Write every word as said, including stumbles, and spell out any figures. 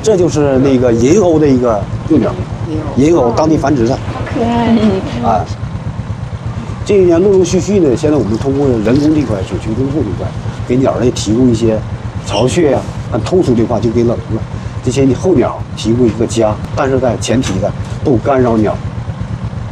这就是那个银鸥的一个幼鸟，银鸥当地繁殖的， 可爱啊。这一年陆陆续续的，现在我们通过人工这块、水渠维护这块，给鸟类提供一些巢穴呀、啊，按通俗的话就给冷了，这些候鸟提供一个家，但是在前提的不干扰鸟